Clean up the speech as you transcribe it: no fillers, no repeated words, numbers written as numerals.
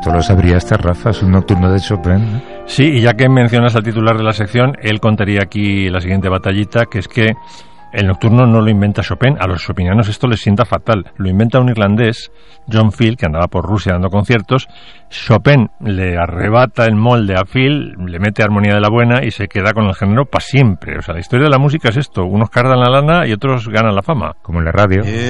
Esto lo sabría hasta Rafa, es un nocturno de Chopin, ¿no? Sí, y ya que mencionas al titular de la sección, él contaría aquí la siguiente batallita, que es que el nocturno no lo inventa Chopin, a los chopinianos esto les sienta fatal. Lo inventa un irlandés, John Field, que andaba por Rusia dando conciertos. Chopin le arrebata el molde a Field, le mete armonía de la buena y se queda con el género para siempre. O sea, la historia de la música es esto, unos cargan la lana y otros ganan la fama. Como en la radio.